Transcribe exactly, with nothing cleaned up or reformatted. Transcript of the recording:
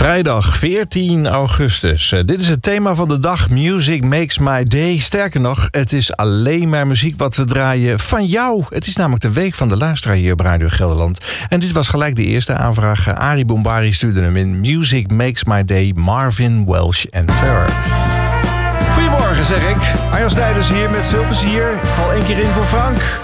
Vrijdag veertien augustus. Uh, dit is het thema van de dag. Music makes my day. Sterker nog, het is alleen maar muziek wat we draaien van jou. Het is namelijk de week van de luisteraar hier op Radio Gelderland. En dit was gelijk de eerste aanvraag. Uh, Arie Bombari stuurde hem in. Music makes my day. Marvin, Welsh en Ferrer. Goedemorgen zeg ik. Arjan Snijders hier met veel plezier. Ik val één keer in voor Frank.